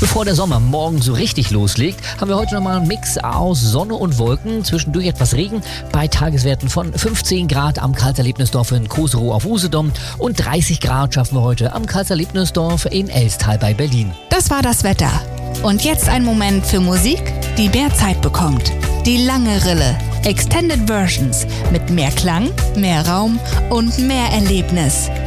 Bevor der Sommer morgen so richtig loslegt, haben wir heute nochmal einen Mix aus Sonne und Wolken, zwischendurch etwas Regen, bei Tageswerten von 15 Grad am Karlserlebnisdorf in Koserow auf Usedom und 30 Grad schaffen wir heute am Karlserlebnisdorf in Elstal bei Berlin. Das war das Wetter. Und jetzt ein Moment für Musik, die mehr Zeit bekommt. Die lange Rille. Extended Versions mit mehr Klang, mehr Raum und mehr Erlebnis.